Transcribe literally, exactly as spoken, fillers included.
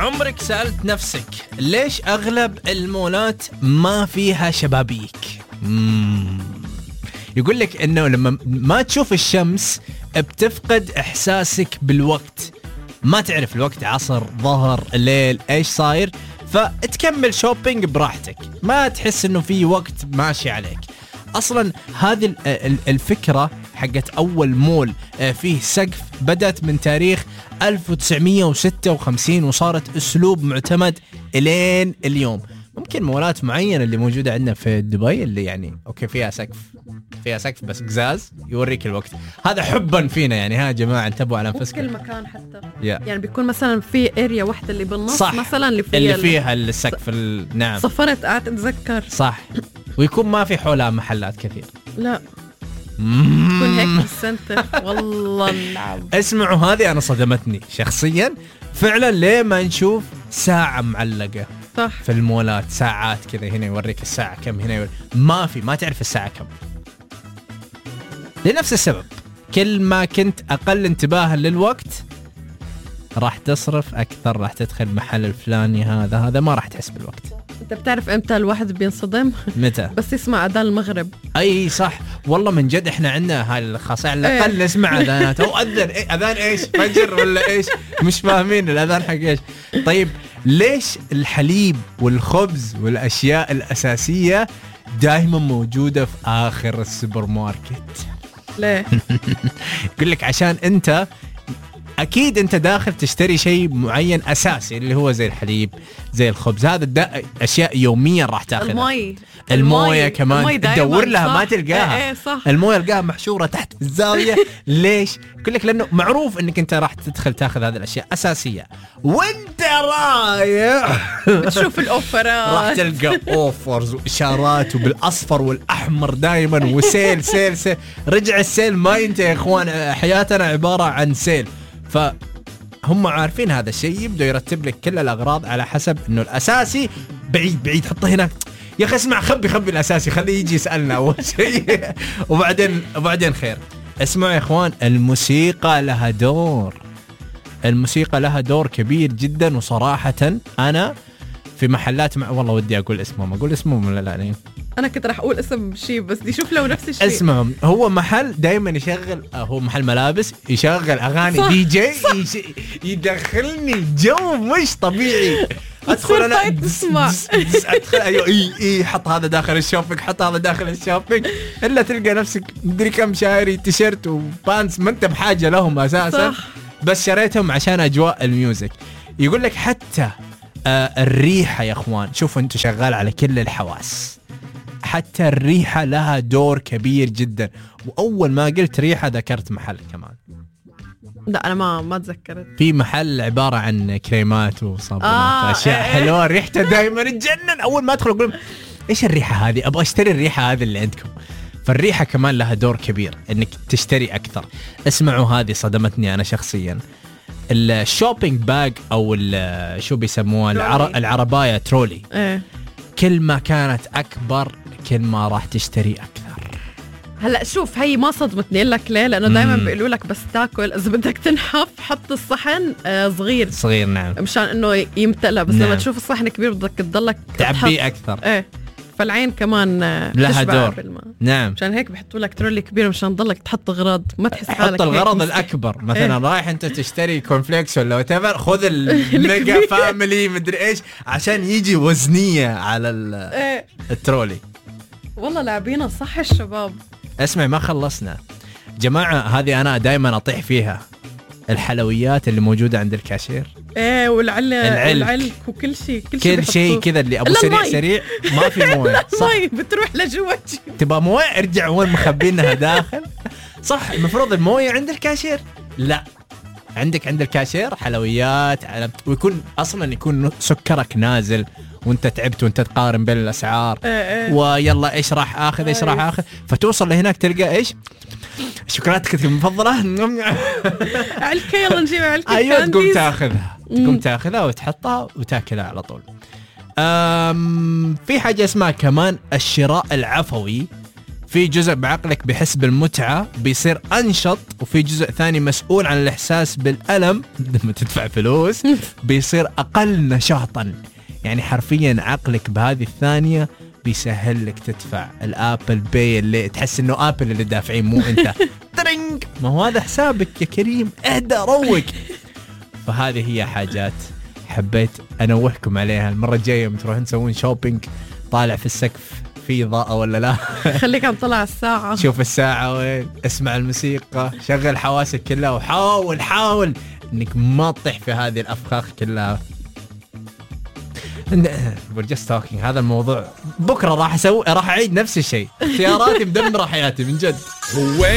عمرك سألت نفسك ليش أغلب المولات ما فيها شبابيك؟ مم. يقول لك إنه لما ما تشوف الشمس بتفقد إحساسك بالوقت، ما تعرف الوقت عصر ظهر الليل إيش صاير، فتكمل شوبينج براحتك، ما تحس إنه في وقت ماشي عليك. أصلاً هذه الفكرة حقت أول مول فيه سقف بدأت من تاريخ ألف وتسعمية وستة وخمسين وصارت أسلوب معتمد إلين اليوم. ممكن مولات معينة اللي موجودة عندنا في دبي اللي يعني أوكي فيها سقف فيها سقف بس قزاز يوريك الوقت، هذا حباً فينا يعني. ها جماعة انتبهوا على أنفسكم. كل مكان حتى yeah. يعني بيكون مثلا في اريا واحدة اللي بالنص صح. مثلا اللي فيها, اللي فيها السقف ال... نعم صفرت قاعد أتذكر صح، ويكون ما في حولها محلات كثير، لا تكون هيك بالسنتر. والله العظيم اسمعوا هذه أنا صدمتني شخصيا فعلا. ليه ما نشوف ساعة معلقة صح في المولات؟ ساعات كذا هنا يوريك الساعة كم، هنا يوريك. ما في، ما تعرف الساعة كم لنفس السبب. كل ما كنت أقل انتباها للوقت راح تصرف أكثر، راح تدخل محل الفلاني هذا هذا ما راح تحس بالوقت. انت بتعرف امتى الواحد بينصدم؟ متى؟ بس يسمع اذان المغرب. اي صح والله من جد، احنا عندنا هاي الخاصية على الاقل ايه. نسمع اذانات او اذن إيه اذان ايش فجر ولا ايش، مش فاهمين الاذان حق ايش. طيب ليش الحليب والخبز والاشياء الاساسية دائما موجودة في اخر السوبر ماركت؟ ليه؟ يقول لك عشان انت اكيد انت داخل تشتري شيء معين اساسي اللي هو زي الحليب زي الخبز، هذا اشياء يوميا راح تاخذها. المي المويه كمان تدور لها صح. ما تلقاها. ايه صح. المويه تلقاها محشوره تحت في الزاويه. ليش؟ يقول لك لانه معروف انك انت راح تدخل تاخذ هذه الاشياء اساسيه، وانت رايح بتشوف الاوفرات راح تلقى اوفرز واشارات وبالاصفر والاحمر دائما وسيل سيل سيل. رجع السيل ما ينتهي يا اخوان، حياتنا عباره عن سيل. فهم عارفين هذا الشيء، يبدأ يرتب لك كل الأغراض على حسب إنه الأساسي بعيد بعيد حطه هناك. يا أخي اسمع، خبي خبي الأساسي خليه يجي يسألنا أول شيء وبعدين وبعدين خير. اسمعوا يا إخوان، الموسيقى لها دور، الموسيقى لها دور كبير جدا. وصراحة أنا في محلات مع والله ودي أقول اسمهم، أقول اسمهم ولا لا؟ لا أنا كنت راح أقول اسم شيء بس دي شوف لو نفس الشيء. اسمهم، هو محل دايما يشغل، هو محل ملابس يشغل أغاني صح دي جي يش... يدخلني جو مش طبيعي. أدخل أنا تسمع أدخل أيوة إيه إيه حط هذا داخل الشوبينج، حط هذا داخل الشوبينج، إلا تلقى نفسك مدري كم شاري تيشيرت وبانس ما أنت بحاجة لهم أساسا صح. بس شريتهم عشان أجواء الميوزك. يقول لك حتى آه الريحة يا أخوان، شوفوا أنتوا شغال على كل الحواس، حتى الريحة لها دور كبير جدا. وأول ما قلت ريحة ذكرت محل كمان. لا أنا ما ما تذكرت. في محل عبارة عن كريمات وصابونات آه أشياء إيه حلوة، ريحته دائما تجنن. أول ما أدخل أقول إيش الريحة هذه، أبغى أشتري الريحة هذه اللي عندكم. فالريحة كمان لها دور كبير إنك تشتري أكثر. اسمعوا هذه صدمتني أنا شخصيا، الشوبينج باج أو شو بيسموها العر... العرباية ترولي إيه. كل ما كانت أكبر كل ما راح تشتري أكثر. هلا شوف هي ما صدمتني لك ليه، لأنه دايما بيقولوا لك بس تاكل إذا بدك تنحف حط الصحن آه صغير صغير نعم مشان إنه يمتلأ، بس نعم. لما تشوف الصحن كبير بدك تضلك تعبيه أكثر. إيه فالعين كمان لها دور نعم، مشان هيك بيحطوا لك ترولي كبير مشان تضلك تحط غراض ما تحس حالك. حط الغرض الأكبر مثلا إيه؟ رايح أنت تشتري كورنفليكس ولا وتفر، خذ الميجا فاميلي مدري إيش عشان يجي وزنية على إيه؟ الترولي. والله لاعبينا صح الشباب. اسمع ما خلصنا جماعة، هذه أنا دايما أطيح فيها، الحلويات اللي موجودة عند الكاشير. ايه والعل العلك. والعلك وكل شيء كل شيء كل شيء كذا اللي ابو سريع المي. سريع ما في مويه صح، بتروح لجوا تبغى مويه ارجع وين مخبينها داخل صح. المفروض المويه عند الكاشير، لا عندك عند الكاشير حلويات على، ويكون اصلا يكون سكرك نازل وانت تعبت وانت تقارن بين الاسعار ايه. ويلا ايش راح اخذ ايش راح اخذ، فتوصل لهناك تلقى ايش شوكولاتتك المفضله علكه يلا نجيب علكه ايوه تقوم تاخذها تقوم تاخذها وتحطها وتاكلها على طول. أم في حاجه اسمها كمان الشراء العفوي في جزء بعقلك بيحس بالمتعة بيصير أنشط، وفي جزء ثاني مسؤول عن الإحساس بالألم لما تدفع فلوس بيصير أقل نشاطا. يعني حرفيا عقلك بهذه الثانية بيسهل لك تدفع الابل باي اللي تحس انه ابل اللي دافعين مو انت. ترينج، ما هو هذا حسابك يا كريم، اهدى روق. فهذه هي حاجات حبيت انوهكم عليها. المره الجايه تروحون تسوون شوبينج طالع في السقف في إضاءة ولا لا؟ خليك عم طلع الساعة، شوف الساعة وين، اسمع الموسيقى، شغل حواسك كلها، وحاول حاول انك ما تطيح في هذه الافخاخ كلها. we're just talking. هذا الموضوع بكرة راح اسوي، راح اعيد نفس الشيء. سياراتي مدمرة حياتي من جد.